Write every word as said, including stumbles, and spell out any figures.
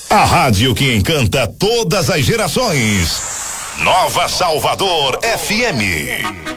A rádio que encanta todas as gerações. Nova Salvador F M.